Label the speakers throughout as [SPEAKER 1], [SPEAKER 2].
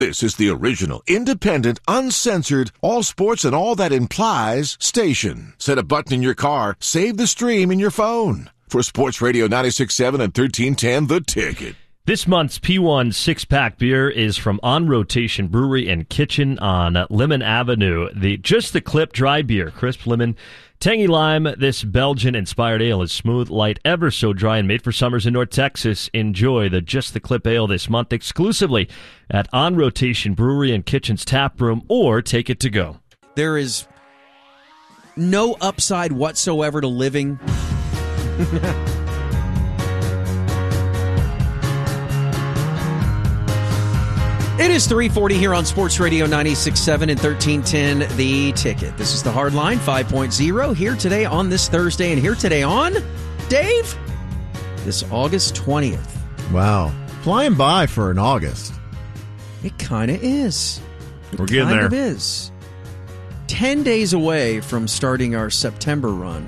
[SPEAKER 1] This is the original, independent, uncensored, all sports and all that implies station. Set a button in your car, save the stream in your phone. For Sports Radio 96.7 and 1310, The Ticket.
[SPEAKER 2] This month's P1 six-pack beer is from On Rotation Brewery and Kitchen on Lemon Avenue. Just the Clip dry beer, crisp lemon, tangy lime. This Belgian-inspired ale is smooth, light, ever so dry, and made for summers in North Texas. Enjoy the Just the Clip ale this month exclusively at On Rotation Brewery and Kitchen's tap room, or take it to go.
[SPEAKER 3] There is no upside whatsoever to living. It is 3:40 here on Sports Radio 96.7 and 1310, The Ticket. This is the Hard Line 5.0, here today on this Thursday, and here today on, Dave, this August 20th.
[SPEAKER 4] Wow. Flying by for an August.
[SPEAKER 3] It kind of is.
[SPEAKER 5] We're getting there.
[SPEAKER 3] It kind of is. 10 days away from starting our September run.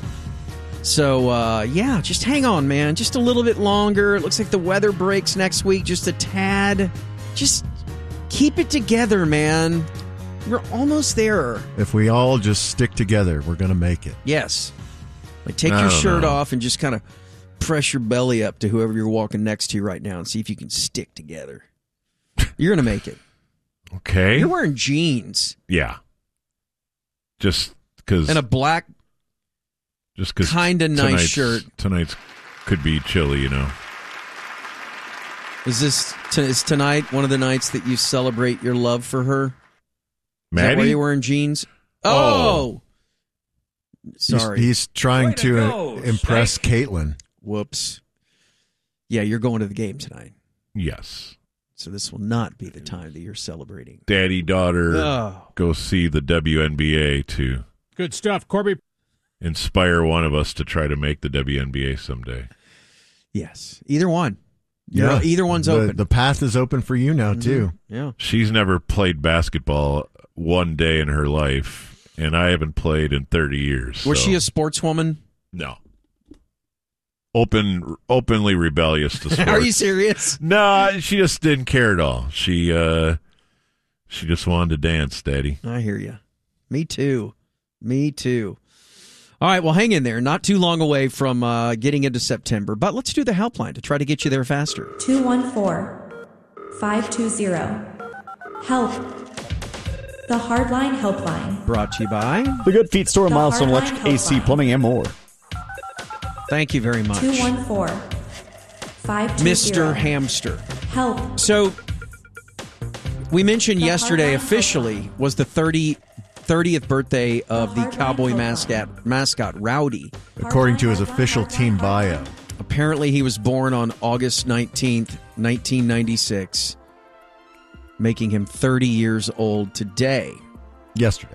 [SPEAKER 3] So, just hang on, man. Just a little bit longer. It looks like the weather breaks next week just a tad. Just keep it together, man. We're almost there.
[SPEAKER 4] If we all just stick together, we're going to make it.
[SPEAKER 3] Yes. Like, take your shirt off and just kind of press your belly up to whoever you're walking next to right now and see if you can stick together. You're going to make it.
[SPEAKER 5] Okay.
[SPEAKER 3] You're wearing jeans.
[SPEAKER 5] Yeah. Just because.
[SPEAKER 3] And a black,
[SPEAKER 5] just because
[SPEAKER 3] kind of nice shirt.
[SPEAKER 5] Tonight's could be chilly, you know.
[SPEAKER 3] Is tonight one of the nights that you celebrate your love for her?
[SPEAKER 5] Maddie?
[SPEAKER 3] Is that why you're wearing jeans? Oh! Sorry.
[SPEAKER 4] He's trying to impress Caitlin.
[SPEAKER 3] Whoops. Yeah, you're going to the game tonight.
[SPEAKER 5] Yes.
[SPEAKER 3] So this will not be the time that you're celebrating.
[SPEAKER 5] Daddy, daughter, go see the WNBA to...
[SPEAKER 6] Good stuff, Corby.
[SPEAKER 5] Inspire one of us to try to make the WNBA someday.
[SPEAKER 3] Yes. Either one.
[SPEAKER 4] Yeah,
[SPEAKER 3] either one's open.
[SPEAKER 4] The path is open for you now, too.
[SPEAKER 3] Yeah.
[SPEAKER 5] She's never played basketball one day in her life, and I haven't played in 30 years.
[SPEAKER 3] Was she a sportswoman?
[SPEAKER 5] No. Openly rebellious to sports.
[SPEAKER 3] Are you serious?
[SPEAKER 5] No, she just didn't care at all. She just wanted to dance, Daddy.
[SPEAKER 3] I hear you. Me too. All right, well, hang in there. Not too long away from getting into September, but let's do the helpline to try to get you there faster.
[SPEAKER 7] 214-520-HELP. The Hardline Helpline.
[SPEAKER 3] Brought to you by
[SPEAKER 8] The Good Feet Store, Milestone Electric, AC, Plumbing, and more.
[SPEAKER 3] Thank you very much.
[SPEAKER 7] 214-520.
[SPEAKER 3] Mr. Hamster.
[SPEAKER 7] Help.
[SPEAKER 3] So, we mentioned yesterday officially was the 30th birthday of the Cowboy mascot Rowdy.
[SPEAKER 4] According to his official team bio.
[SPEAKER 3] Apparently he was born on August 19th, 1996, making him 30 years old today.
[SPEAKER 4] Yesterday.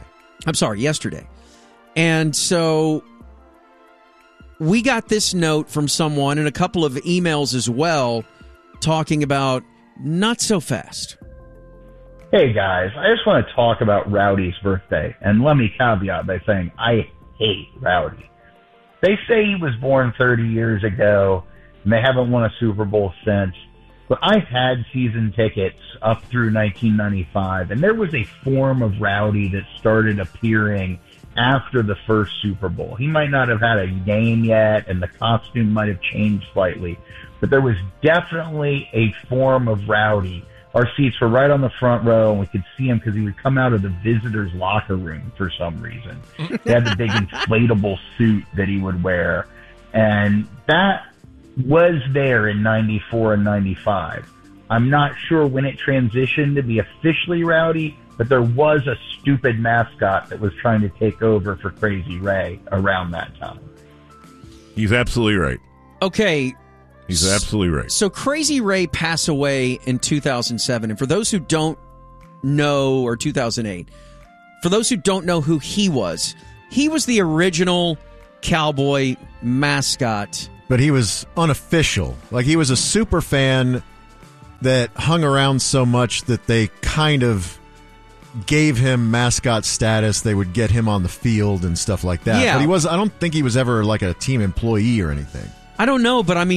[SPEAKER 3] And so we got this note from someone and a couple of emails as well talking about not so fast.
[SPEAKER 9] Hey guys, I just want to talk about Rowdy's birthday, and let me caveat by saying I hate Rowdy. They say he was born 30 years ago, and they haven't won a Super Bowl since, but I've had season tickets up through 1995, and there was a form of Rowdy that started appearing after the first Super Bowl. He might not have had a game yet, and the costume might have changed slightly, but there was definitely a form of Rowdy. Our seats were right on the front row, and we could see him because he would come out of the visitors' locker room for some reason. He had the big inflatable suit that he would wear, and that was there in 94 and 95. I'm not sure when it transitioned to be officially Rowdy, but there was a stupid mascot that was trying to take over for Crazy Ray around that time.
[SPEAKER 5] He's absolutely right.
[SPEAKER 3] Okay.
[SPEAKER 5] He's absolutely right.
[SPEAKER 3] So Crazy Ray passed away in 2007. And for those who don't know, or 2008, for those who don't know who he was the original Cowboy mascot.
[SPEAKER 4] But he was unofficial. Like, he was a super fan that hung around so much that they kind of gave him mascot status. They would get him on the field and stuff like that.
[SPEAKER 3] Yeah.
[SPEAKER 4] But I don't think he was ever like a team employee or anything.
[SPEAKER 3] I don't know, but I mean,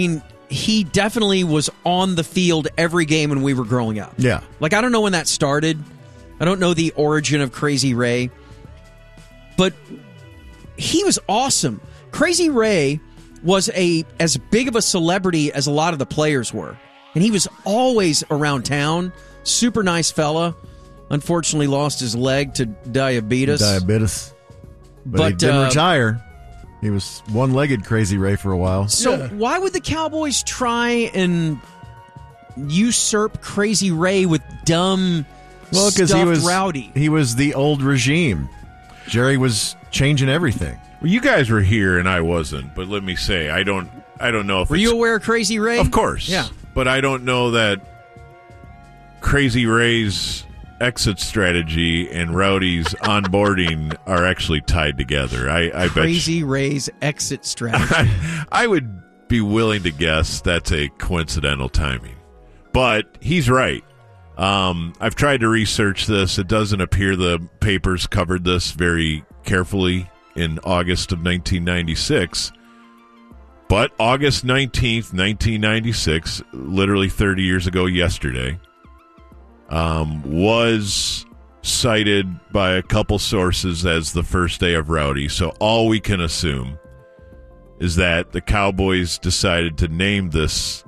[SPEAKER 3] he definitely was on the field every game when we were growing up.
[SPEAKER 4] Yeah.
[SPEAKER 3] Like, I don't know when that started. I don't know the origin of Crazy Ray. But he was awesome. Crazy Ray was as big of a celebrity as a lot of the players were. And he was always around town. Super nice fella. Unfortunately lost his leg to diabetes.
[SPEAKER 4] But he didn't retire. He was one-legged Crazy Ray for a while.
[SPEAKER 3] So why would the Cowboys try and usurp Crazy Ray with dumb
[SPEAKER 4] because
[SPEAKER 3] Rowdy?
[SPEAKER 4] He was the old regime. Jerry was changing everything.
[SPEAKER 5] Well, you guys were here and I wasn't, but let me say, I don't know if
[SPEAKER 3] Were you aware of Crazy Ray?
[SPEAKER 5] Of course.
[SPEAKER 3] Yeah.
[SPEAKER 5] But I don't know that Crazy Ray's exit strategy and Rowdy's onboarding are actually tied together. I bet
[SPEAKER 3] Crazy Ray's exit strategy.
[SPEAKER 5] I would be willing to guess that's a coincidental timing. But he's right. I've tried to research this. It doesn't appear the papers covered this very carefully in August of 1996. But August 19th, 1996, literally 30 years ago yesterday, was cited by a couple sources as the first day of Rowdy. So all we can assume is that the Cowboys decided to name this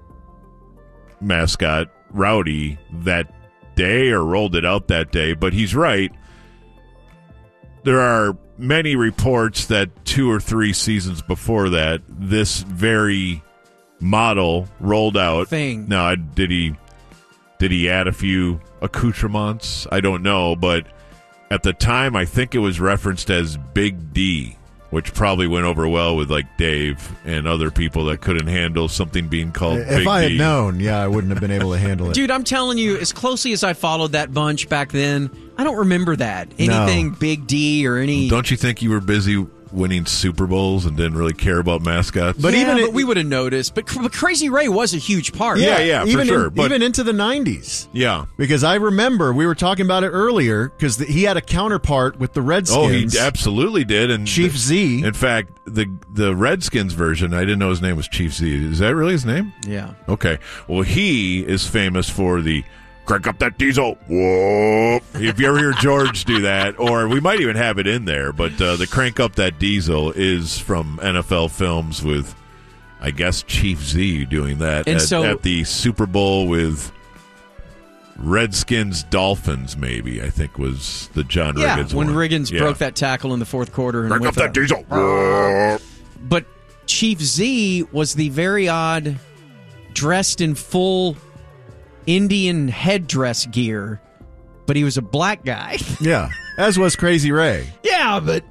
[SPEAKER 5] mascot Rowdy that day or rolled it out that day. But he's right. There are many reports that 2 or 3 seasons before that, this very model rolled out.
[SPEAKER 3] Thing.
[SPEAKER 5] Now, did he add a few accoutrements? I don't know, but at the time, I think it was referenced as Big D, which probably went over well with like Dave and other people that couldn't handle something being called Big D.
[SPEAKER 4] If I had known, I wouldn't have been able to handle it.
[SPEAKER 3] Dude, I'm telling you, as closely as I followed that bunch back then, I don't remember that. Anything Big D or any...
[SPEAKER 5] Don't you think you were busy winning Super Bowls and didn't really care about mascots?
[SPEAKER 3] But but we would have noticed. But Crazy Ray was a huge part.
[SPEAKER 5] Yeah, for sure.
[SPEAKER 4] Even into the 90s.
[SPEAKER 5] Yeah.
[SPEAKER 4] Because I remember, we were talking about it earlier, because he had a counterpart with the Redskins.
[SPEAKER 5] Oh, he absolutely did. And
[SPEAKER 4] Chief Z.
[SPEAKER 5] In fact, the Redskins version, I didn't know his name was Chief Z. Is that really his name?
[SPEAKER 3] Yeah.
[SPEAKER 5] Okay. Well, he is famous for the crank up that diesel. Whoa. If you ever hear George do that, or we might even have it in there, but the crank up that diesel is from NFL films with, I guess, Chief Z doing that at the Super Bowl with Redskins Dolphins, maybe, I think was the John Riggins
[SPEAKER 3] when
[SPEAKER 5] one.
[SPEAKER 3] Riggins broke that tackle in the fourth quarter. And
[SPEAKER 5] crank up that diesel.
[SPEAKER 3] But Chief Z was the very odd, dressed in full Indian headdress gear, but he was a black guy.
[SPEAKER 4] Yeah, as was Crazy Ray.
[SPEAKER 3] Yeah, but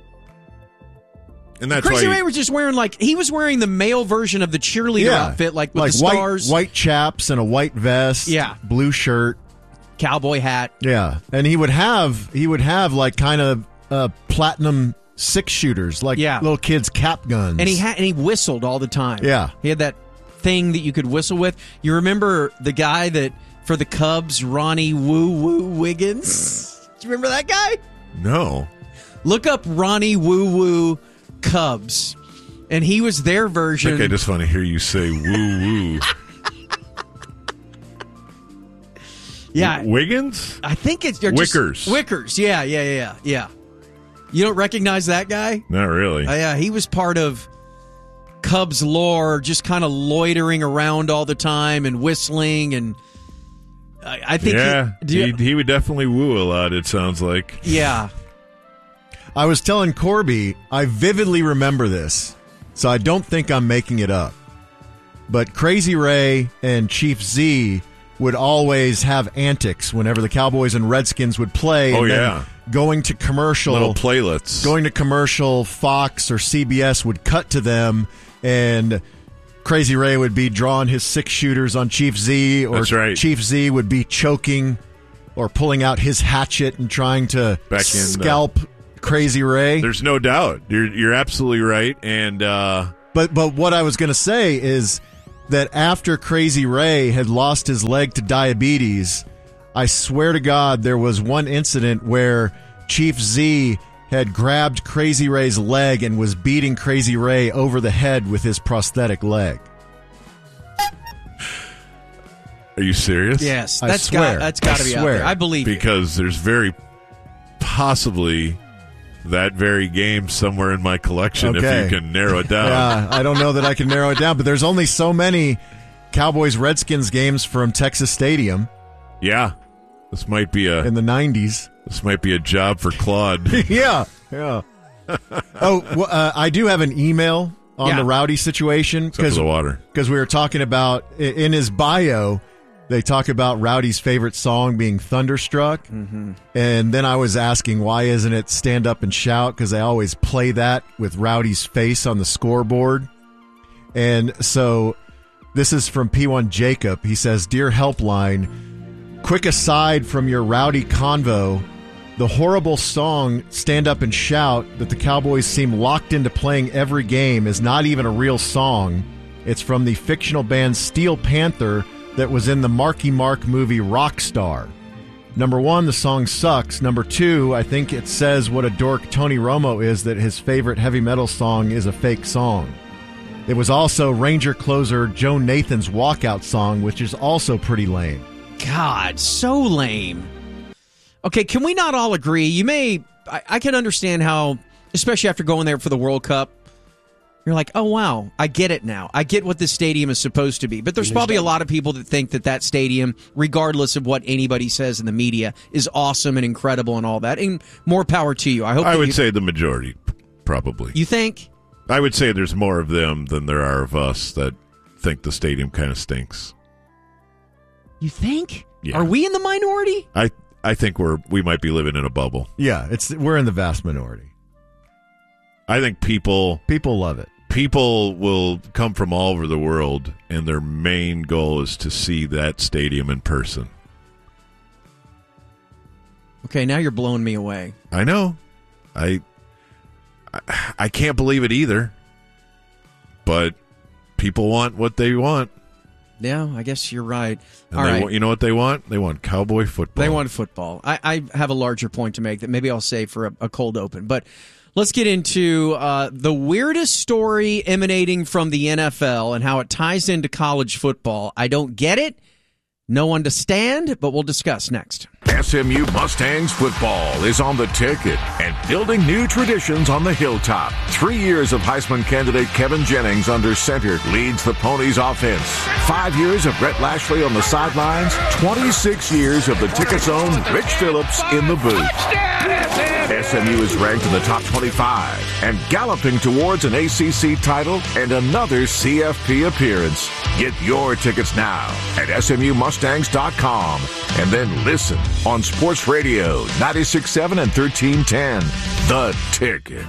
[SPEAKER 5] and that's
[SPEAKER 3] Crazy Ray was just wearing he was wearing the male version of the cheerleader outfit, with the stars,
[SPEAKER 4] white chaps and a white vest.
[SPEAKER 3] Yeah,
[SPEAKER 4] blue shirt,
[SPEAKER 3] cowboy hat.
[SPEAKER 4] Yeah, and he would have like kind of platinum 6-shooters, like little kids' cap guns,
[SPEAKER 3] and he whistled all the time.
[SPEAKER 4] Yeah,
[SPEAKER 3] he had that thing that you could whistle with. You remember the guy that for the Cubs, Ronnie Woo Woo Wiggins? Do you remember that guy?
[SPEAKER 5] No.
[SPEAKER 3] Look up Ronnie Woo Woo Cubs, and he was their version.
[SPEAKER 5] I think I just want to hear you say woo woo.
[SPEAKER 3] Yeah,
[SPEAKER 5] Wiggins.
[SPEAKER 3] I think it's
[SPEAKER 5] Wickers.
[SPEAKER 3] Wickers. Yeah. You don't recognize that guy?
[SPEAKER 5] Not really.
[SPEAKER 3] Yeah, he was part of Cubs lore, just kind of loitering around all the time and whistling, and I think
[SPEAKER 5] he would definitely woo a lot, it sounds like.
[SPEAKER 3] Yeah.
[SPEAKER 4] I was telling Corby, I vividly remember this, so I don't think I'm making it up. But Crazy Ray and Chief Z would always have antics whenever the Cowboys and Redskins would play.
[SPEAKER 5] Oh, yeah.
[SPEAKER 4] Going to commercial.
[SPEAKER 5] Little playlets.
[SPEAKER 4] Going to commercial, Fox or CBS would cut to them, and Crazy Ray would be drawing his 6-shooters on Chief Z, or
[SPEAKER 5] That's right.
[SPEAKER 4] Chief Z would be choking or pulling out his hatchet and trying to scalp Crazy Ray.
[SPEAKER 5] There's no doubt. You're absolutely right. And
[SPEAKER 4] But what I was going to say is that after Crazy Ray had lost his leg to diabetes, I swear to God there was one incident where Chief Z had grabbed Crazy Ray's leg and was beating Crazy Ray over the head with his prosthetic leg.
[SPEAKER 5] Are you serious?
[SPEAKER 3] Yes,
[SPEAKER 4] I
[SPEAKER 3] that's
[SPEAKER 4] swear.
[SPEAKER 3] got to be out there. I believe you.
[SPEAKER 5] Because there's very possibly that very game somewhere in my collection if you can narrow it down.
[SPEAKER 4] Yeah, I don't know that I can narrow it down, but there's only so many Cowboys-Redskins games from Texas Stadium.
[SPEAKER 5] Yeah. This might be
[SPEAKER 4] in the 90s.
[SPEAKER 5] This might be a job for Claude.
[SPEAKER 4] Yeah. I do have an email on the Rowdy situation
[SPEAKER 5] because of the water.
[SPEAKER 4] Because we were talking about in his bio, they talk about Rowdy's favorite song being Thunderstruck, and then I was asking why isn't it Stand Up and Shout, because they always play that with Rowdy's face on the scoreboard. And so this is from P1 Jacob. He says, "Dear Helpline, quick aside from your Rowdy convo, the horrible song Stand Up and Shout that the Cowboys seem locked into playing every game is not even a real song. It's from the fictional band Steel Panther that was in the Marky Mark movie Rockstar. Number one, the song sucks. Number two, I think it says what a dork Tony Romo is that his favorite heavy metal song is a fake song. It was also Ranger closer Joe Nathan's walkout song, which is also pretty lame."
[SPEAKER 3] God, so lame. Okay, can we not all agree? I can understand how, especially after going there for the World Cup, you're like, oh, wow, I get it now. I get what this stadium is supposed to be. But there's probably a lot of people that think that stadium, regardless of what anybody says in the media, is awesome and incredible and all that. And more power to you. I would
[SPEAKER 5] say the majority, probably.
[SPEAKER 3] You think?
[SPEAKER 5] I would say there's more of them than there are of us that think the stadium kind of stinks.
[SPEAKER 3] You think?
[SPEAKER 5] Yeah.
[SPEAKER 3] Are we in the minority?
[SPEAKER 5] I think we might be living in a bubble.
[SPEAKER 4] Yeah, we're in the vast minority.
[SPEAKER 5] I think people
[SPEAKER 4] love it.
[SPEAKER 5] People will come from all over the world, and their main goal is to see that stadium in person.
[SPEAKER 3] Okay, now you're blowing me away.
[SPEAKER 5] I know. I can't believe it either. But people want what they want.
[SPEAKER 3] Yeah, I guess you're right.
[SPEAKER 5] And
[SPEAKER 3] all right.
[SPEAKER 5] You know what they want? They want cowboy football.
[SPEAKER 3] They want football. I have a larger point to make that maybe I'll save for a cold open. But let's get into the weirdest story emanating from the NFL and how it ties into college football. I don't get it. No understand, but we'll discuss next.
[SPEAKER 1] SMU Mustangs football is on the ticket and building new traditions on the hilltop. 3 years of Heisman candidate Kevin Jennings under center leads the Ponies offense. 5 years of Brett Lashley on the sidelines. 26 years of the Ticket's own Rich Phillips in the booth. SMU is ranked in the top 25 and galloping towards an ACC title and another CFP appearance. Get your tickets now at SMUMustangs.com and then listen on Sports Radio 96.7 and 1310. The Ticket.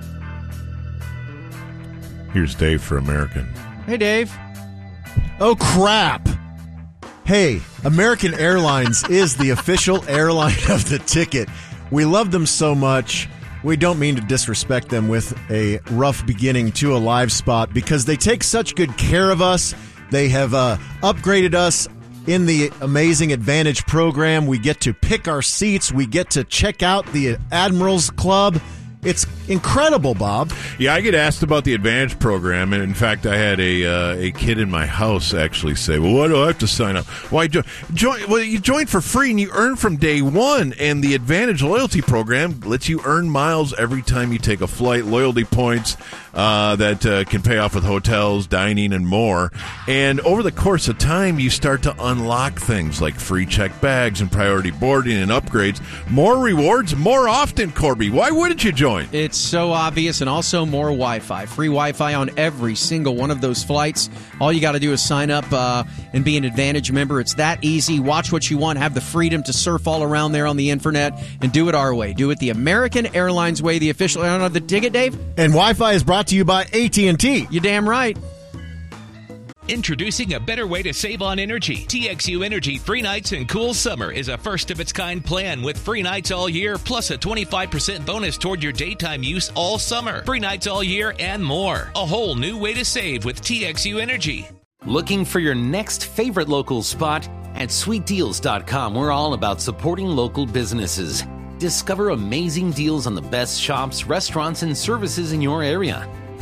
[SPEAKER 5] Here's Dave for American.
[SPEAKER 3] Hey, Dave.
[SPEAKER 4] Oh, crap. Hey, American Airlines is the official airline of The Ticket. We love them so much, we don't mean to disrespect them with a rough beginning to a live spot because they take such good care of us. They have upgraded us in the amazing Advantage program. We get to pick our seats. We get to check out the Admirals Club. It's incredible, Bob.
[SPEAKER 5] Yeah, I get asked about the Advantage program, and in fact, I had a kid in my house actually say, "Well, why do I have to sign up? Why join? Well, you join for free, and you earn from day one. And the Advantage loyalty program lets you earn miles every time you take a flight, loyalty points that can pay off with hotels, dining, and more. And over the course of time, you start to unlock things like free checked bags and priority boarding and upgrades. More rewards, more often, Corby. Why wouldn't you join?"
[SPEAKER 3] It's so obvious, and also more Wi-Fi. Free Wi-Fi on every single one of those flights. All you got to do is sign up and be an Advantage member. It's that easy. Watch what you want. Have the freedom to surf all around there on the internet and do it our way. Do it the American Airlines way, the official airline of The Ticket, Dave.
[SPEAKER 4] And Wi-Fi is brought to you by AT&T.
[SPEAKER 3] You damn right.
[SPEAKER 6] Introducing a better way to save on energy. TXU Energy Free Nights and Cool Summer is a first-of-its-kind plan with free nights all year, plus a 25% bonus toward your daytime use all summer. Free nights all year and more. A whole new way to save with TXU Energy.
[SPEAKER 10] Looking for your next favorite local spot? At SweetDeals.com, we're all about supporting local businesses. Discover amazing deals on the best shops, restaurants, and services in your area.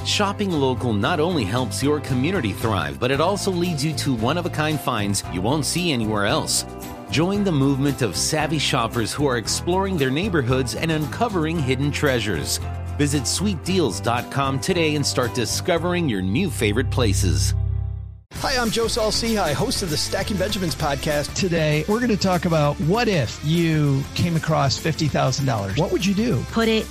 [SPEAKER 10] Shopping local not only helps your community thrive, but it also leads you to one-of-a-kind finds you won't see anywhere else. Join the movement of savvy shoppers who are exploring their neighborhoods and uncovering hidden treasures. Visit sweetdeals.com today and start discovering your new favorite places.
[SPEAKER 11] Hi, I'm Joe Saul-Sehy, host of the Stacking Benjamins podcast. Today, we're going to talk about what if you came across $50,000. What would you do?
[SPEAKER 12] Put it